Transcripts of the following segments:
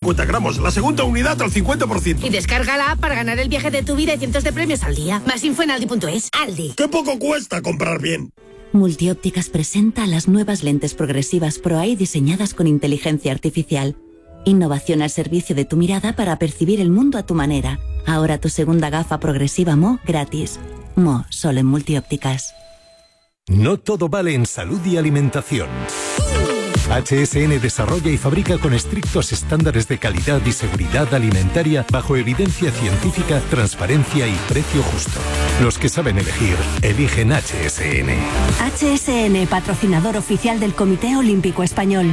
50 gramos. La segunda unidad al 50%. Y descarga la app para ganar el viaje de tu vida y cientos de premios al día. Más info en Aldi.es. Aldi. ¡Qué poco cuesta comprar bien! Multiópticas presenta las nuevas lentes progresivas Pro Eye diseñadas con inteligencia artificial. Innovación al servicio de tu mirada para percibir el mundo a tu manera. Ahora tu segunda gafa progresiva Mo gratis. Mo, solo en Multiópticas. No todo vale en salud y alimentación. HSN desarrolla y fabrica con estrictos estándares de calidad y seguridad alimentaria bajo evidencia científica, transparencia y precio justo. Los que saben elegir, eligen HSN. HSN, patrocinador oficial del Comité Olímpico Español.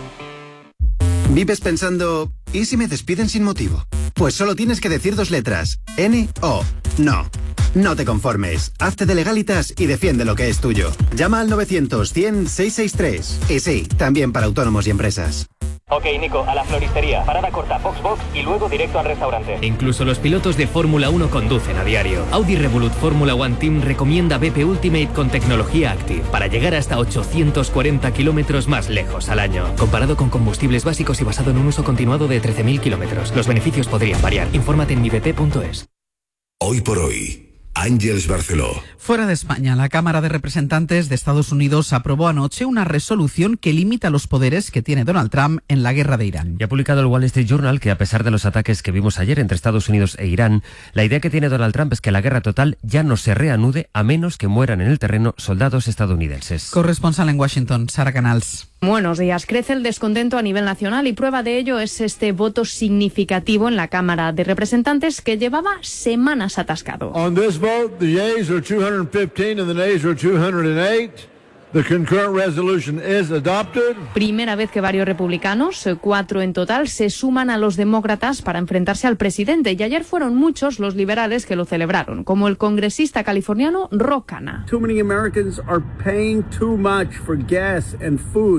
¿Vives pensando, ¿y si me despiden sin motivo? Pues solo tienes que decir 2 letras, N-O. No. No te conformes. Hazte de Legalitas y defiende lo que es tuyo. Llama al 900-100-663. Y sí, también para autónomos y empresas. Ok, Nico, a la floristería. Parada corta, box y luego directo al restaurante. Incluso los pilotos de Fórmula 1 conducen a diario. Audi Revolut Fórmula 1 Team recomienda BP Ultimate con tecnología Active para llegar hasta 840 kilómetros más lejos al año. Comparado con combustibles básicos y basado en un uso continuado de 13.000 kilómetros. Los beneficios podrían variar. Infórmate en mibp.es. Hoy por hoy, Àngels Barceló. Fuera de España, la Cámara de Representantes de Estados Unidos aprobó anoche una resolución que limita los poderes que tiene Donald Trump en la guerra de Irán. Y ha publicado el Wall Street Journal que, a pesar de los ataques que vimos ayer entre Estados Unidos e Irán, la idea que tiene Donald Trump es que la guerra total ya no se reanude a menos que mueran en el terreno soldados estadounidenses. Corresponsal en Washington, Sara Canals. Buenos días. Crece el descontento a nivel nacional y prueba de ello es este voto significativo en la Cámara de Representantes que llevaba semanas atascado. On this vote, the yeas are 215 and the nays are 208. The concurrent resolution is adopted. Primera vez que varios republicanos, 4 en total, se suman a los demócratas para enfrentarse al presidente. Y ayer fueron muchos los liberales que lo celebraron, como el congresista californiano Ro Khanna. Too many Americans are paying too much for gas and food.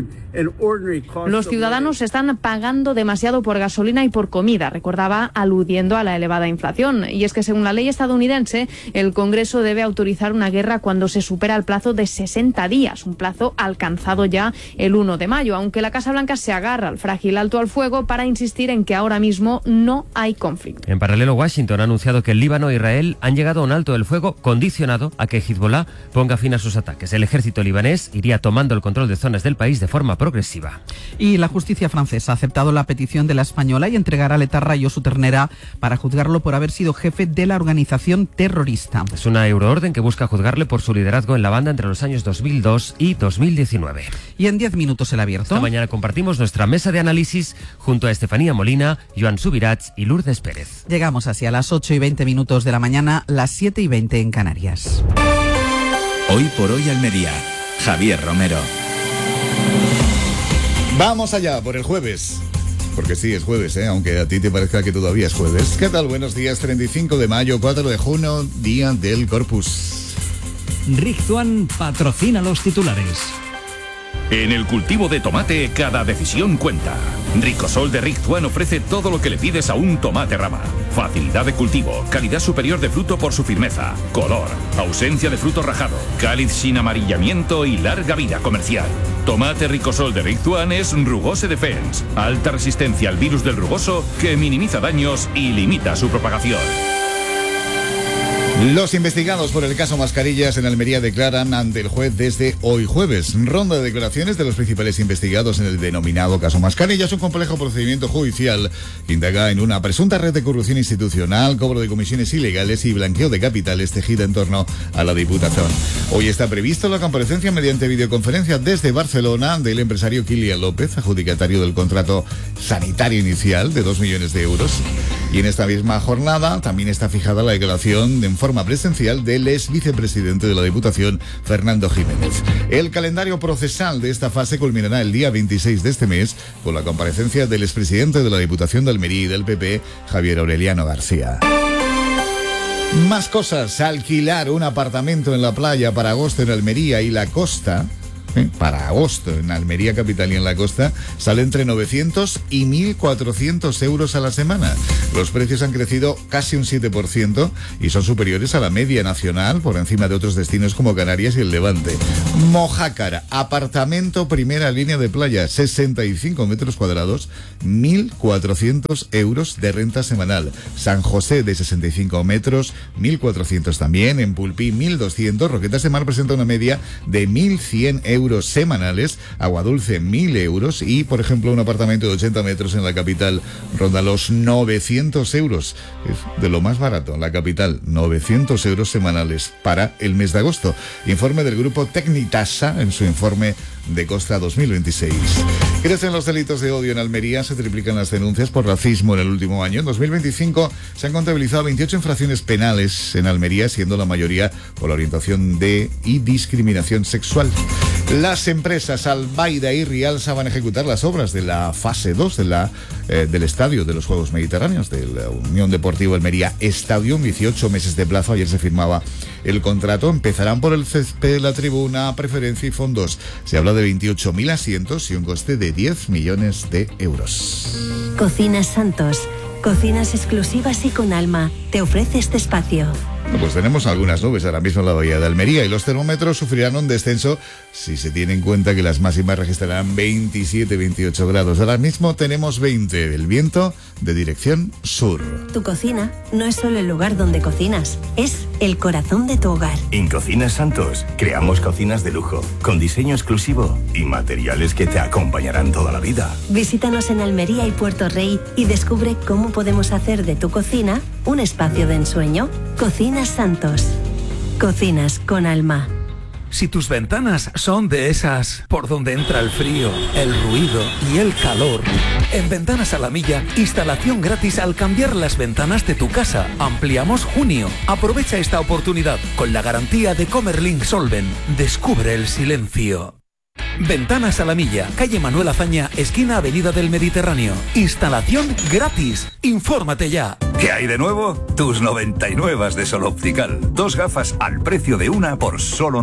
Los ciudadanos están pagando demasiado por gasolina y por comida, recordaba, aludiendo a la elevada inflación. Y es que según la ley estadounidense, el Congreso debe autorizar una guerra cuando se supera el plazo de 60 días, un plazo alcanzado ya el 1 de mayo, aunque la Casa Blanca se agarra al frágil alto al fuego para insistir en que ahora mismo no hay conflicto. En paralelo, Washington ha anunciado que el Líbano e Israel han llegado a un alto del fuego condicionado a que Hezbollah ponga fin a sus ataques. El ejército libanés iría tomando el control de zonas del país de forma progresiva. Y la justicia francesa ha aceptado la petición de la española y entregará a Letarra y Josu Ternera para juzgarlo por haber sido jefe de la organización terrorista. Es una euroorden que busca juzgarle por su liderazgo en la banda entre los años 2002 y 2019. Y en 10 minutos el abierto. Esta mañana compartimos nuestra mesa de análisis junto a Estefanía Molina, Joan Subirats y Lourdes Pérez. Llegamos así a las 8:20 de la mañana, las 7:20 en Canarias. Hoy por hoy Almería. Javier Romero. Vamos allá por el jueves. Porque sí, es jueves, aunque a ti te parezca que todavía es jueves. ¿Qué tal? Buenos días, 35 de mayo, 4 de junio, Día del Corpus. Rictuan patrocina los titulares. En el cultivo de tomate, cada decisión cuenta. Ricosol de Rictuan ofrece todo lo que le pides a un tomate rama. Facilidad de cultivo, calidad superior de fruto por su firmeza, color, ausencia de fruto rajado, cáliz sin amarillamiento y larga vida comercial. Tomate Ricosol de Rictuan es Rugose Defense, alta resistencia al virus del rugoso que minimiza daños y limita su propagación. Los investigados por el caso Mascarillas en Almería declaran ante el juez desde hoy jueves. Ronda de declaraciones de los principales investigados en el denominado caso Mascarillas, un complejo procedimiento judicial que indaga en una presunta red de corrupción institucional, cobro de comisiones ilegales y blanqueo de capitales tejida en torno a la Diputación. Hoy está previsto la comparecencia mediante videoconferencia desde Barcelona del empresario Kilian López, adjudicatario del contrato sanitario inicial de 2 millones de euros. Y en esta misma jornada también está fijada la declaración en forma presencial del ex vicepresidente de la Diputación, Fernando Jiménez. El calendario procesal de esta fase culminará el día 26 de este mes con la comparecencia del expresidente de la Diputación de Almería y del PP, Javier Aureliano García. Más cosas. Alquilar un apartamento en la playa para agosto en Almería y la costa para agosto en Almería capital y en la costa sale entre 900 y 1.400 euros a la semana. Los precios han crecido casi un 7% y son superiores a la media nacional, por encima de otros destinos como Canarias y el Levante. Mojácar, apartamento primera línea de playa, 65 metros cuadrados, 1.400 euros de renta semanal. San José, de 65 metros, 1.400 también. En Pulpí, 1.200. Roquetas de Mar presenta una media de 1.100 euros semanales. Aguadulce, 1.000 euros. Y, por ejemplo, un apartamento de 80 metros en la capital ronda los 900 euros. Es de lo más barato en la capital. 900 euros semanales para el mes de agosto. Informe del grupo Tecnitasa en su informe de Costa 2026. Crecen los delitos de odio en Almería, se triplican las denuncias por racismo en el último año. En 2025 se han contabilizado 28 infracciones penales en Almería, siendo la mayoría por la orientación y discriminación sexual. Las empresas Albaida y Rialsa van a ejecutar las obras de la fase 2 del estadio de los Juegos Mediterráneos de la Unión Deportiva Almería Stadium. 18 meses de plazo, ayer se firmaba el contrato. Empezarán por el césped, la tribuna, preferencia y fondos. Se habla de 28.000 asientos y un coste de 10 millones de euros. Cocinas Santos, cocinas exclusivas y con alma, te ofrece este espacio. Pues tenemos algunas nubes ahora mismo en la bahía de Almería y los termómetros sufrirán un descenso si se tiene en cuenta que las máximas registrarán 27-28 grados. Ahora mismo tenemos 20, el viento de dirección sur. Tu cocina no es solo el lugar donde cocinas, es el corazón de tu hogar. En Cocinas Santos creamos cocinas de lujo, con diseño exclusivo y materiales que te acompañarán toda la vida. Visítanos en Almería y Puerto Rey y descubre cómo podemos hacer de tu cocina un espacio de ensueño. Cocinas Santos. Cocinas con alma. Si tus ventanas son de esas por donde entra el frío, el ruido y el calor, en Ventanas a la Milla, instalación gratis al cambiar las ventanas de tu casa. Ampliamos junio. Aprovecha esta oportunidad con la garantía de Comerlink Solven. Descubre el silencio. Ventanas a la Milla, calle Manuel Azaña, esquina Avenida del Mediterráneo. Instalación gratis. Infórmate ya. ¿Qué hay de nuevo? Tus 99 de Sol Optical. 2 gafas al precio de una por solo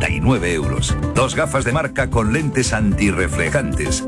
99 euros. 2 gafas de marca con lentes antirreflejantes.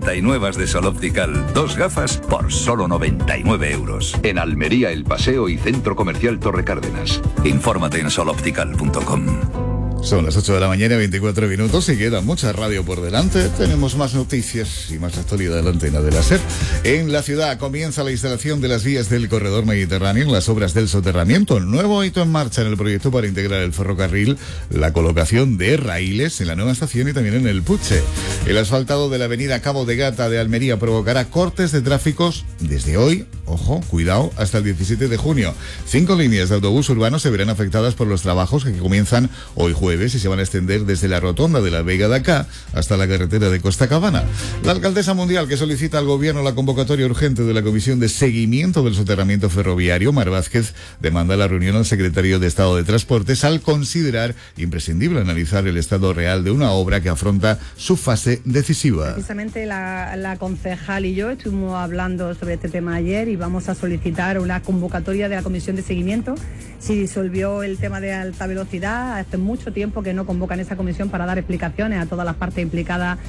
99 de Sol Optical. 2 gafas por solo 99 euros. En Almería, El Paseo y Centro Comercial Torre Cárdenas. Infórmate en soloptical.com. Son las 8 de la mañana, 24 minutos y queda mucha radio por delante. Tenemos más noticias y más actualidad en la antena de la SER. En la ciudad comienza la instalación de las vías del corredor mediterráneo en las obras del soterramiento. Nuevo hito en marcha en el proyecto para integrar el ferrocarril, la colocación de raíles en la nueva estación y también en el Puche. El asfaltado de la avenida Cabo de Gata de Almería provocará cortes de tráficos desde hoy, ojo, cuidado, hasta el 17 de junio. 5 líneas de autobús urbano se verán afectadas por los trabajos que comienzan hoy jueves y se van a extender desde la rotonda de la Vega de Acá hasta la carretera de Costa Cabana. La alcaldesa mundial que solicita al gobierno la convocatoria urgente de la Comisión de Seguimiento del Soterramiento Ferroviario, Mar Vázquez, demanda la reunión al secretario de Estado de Transportes al considerar imprescindible analizar el estado real de una obra que afronta su fase decisiva. Precisamente la concejal y yo estuvimos hablando sobre este tema ayer y vamos a solicitar una convocatoria de la Comisión de Seguimiento. Se disolvió el tema de alta velocidad hace mucho tiempo que no convocan esa comisión para dar explicaciones a todas las partes implicadas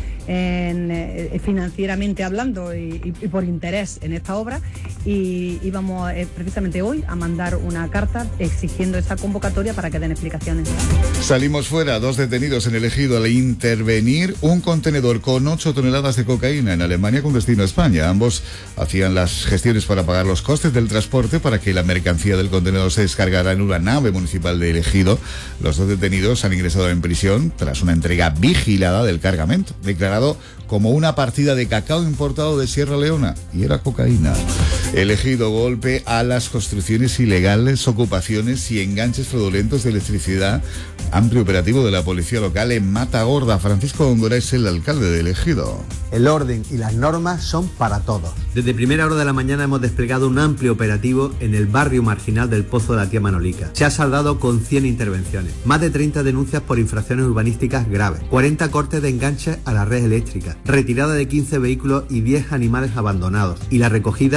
financieramente hablando y por interés en esta obra y vamos precisamente hoy a mandar una carta exigiendo esa convocatoria para que den explicaciones. Salimos fuera, 2 detenidos en el Ejido al intervenir un contenedor con 8 toneladas de cocaína en Alemania con destino a España. Ambos hacían las gestiones para pagar los costes del transporte para que la mercancía del contenedor se descargara en una nave municipal de El Ejido. Los 2 detenidos han ingresado en prisión tras una entrega vigilada del cargamento, declarado como una partida de cacao importado de Sierra Leona, y era cocaína. El Ejido, golpe a las construcciones ilegales, ocupaciones y enganches fraudulentos de electricidad. Amplio operativo de la policía local en Matagorda. Francisco Góngora es el alcalde del Ejido. El orden y las normas son para todos. Desde primera hora de la mañana hemos desplegado un amplio operativo en el barrio marginal del Pozo de la Tía Manolica. Se ha saldado con 100 intervenciones, más de 30 denuncias por infracciones urbanísticas graves, 40 cortes de enganches a la red eléctrica, retirada de 15 vehículos y 10 animales abandonados y la recogida de 8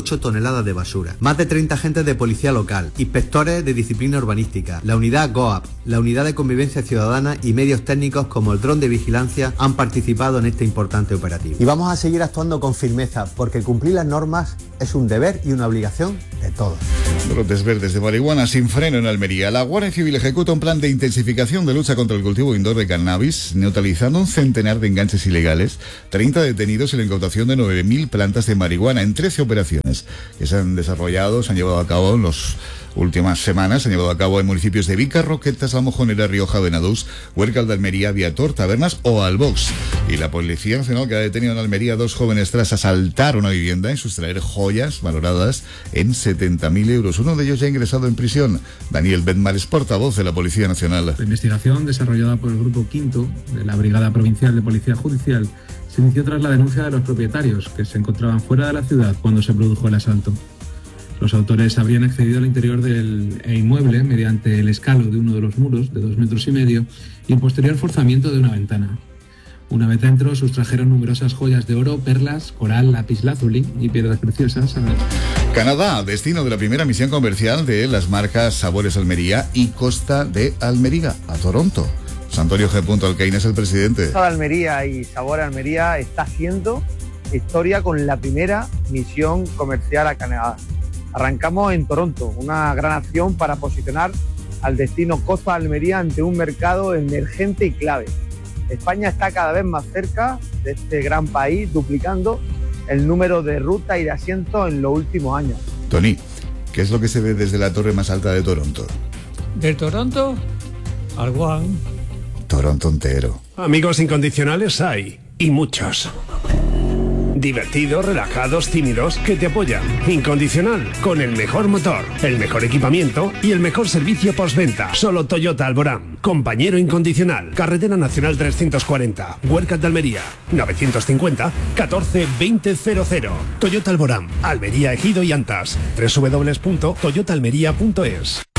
8 toneladas de basura. Más de 30 agentes de policía local, inspectores de disciplina urbanística, la unidad GOAP, la unidad de convivencia ciudadana y medios técnicos como el dron de vigilancia han participado en este importante operativo. Y vamos a seguir actuando con firmeza porque cumplir las normas es un deber y una obligación de todos. Brotes verdes de marihuana sin freno en Almería. La Guardia Civil ejecuta un plan de intensificación de lucha contra el cultivo indoor de cannabis, neutralizando un centenar de enganches ilegales, 30 detenidos y la incautación de 9.000 plantas de marihuana en 13 operaciones que se han llevado a cabo en las últimas semanas. Se han llevado a cabo en municipios de Vica, Roquetas, La Mojonera, Rioja, Benadús, Huércal de Almería, Viator, Tabernas o Albox. Y la Policía Nacional que ha detenido en Almería a 2 jóvenes tras asaltar una vivienda y sustraer joyas valoradas en 70.000 euros. Uno de ellos ya ha ingresado en prisión. Daniel Benmares, portavoz de la Policía Nacional. La investigación desarrollada por el Grupo Quinto de la Brigada Provincial de Policía Judicial se inició tras la denuncia de los propietarios que se encontraban fuera de la ciudad cuando se produjo el asalto. Los autores habrían accedido al interior del inmueble mediante el escalo de uno de los muros de 2,5 metros y el posterior forzamiento de una ventana. Una vez dentro sustrajeron numerosas joyas de oro, perlas, coral, lapislázuli y piedras preciosas. Canadá, destino de la primera misión comercial de las marcas Sabores Almería y Costa de Almería, a Toronto. Antonio G. Alcaín es el presidente. Costa de Almería y Sabor Almería está haciendo historia con la primera misión comercial a Canadá. Arrancamos en Toronto, una gran acción para posicionar al destino Costa de Almería ante un mercado emergente y clave. España está cada vez más cerca de este gran país, duplicando el número de rutas y de asientos en los últimos años. Tony, ¿qué es lo que se ve desde la torre más alta de Toronto? De Toronto al One. Toronto entero. Amigos incondicionales hay, y muchos. Divertidos, relajados, tímidos, que te apoyan. Incondicional, con el mejor motor, el mejor equipamiento y el mejor servicio postventa. Solo Toyota Alborán. Compañero incondicional. Carretera Nacional 340. Huércal de Almería. 950 14 2000. Toyota Alborán. Almería, Ejido y Antas. www.toyotaalmería.es.